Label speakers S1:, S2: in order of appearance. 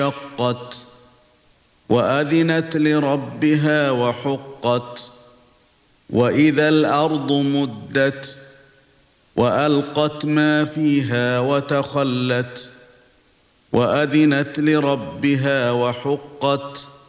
S1: شقت وأذنت لربها وحقت وإذا الأرض مدت وألقت ما فيها وتخلت وأذنت لربها وحقت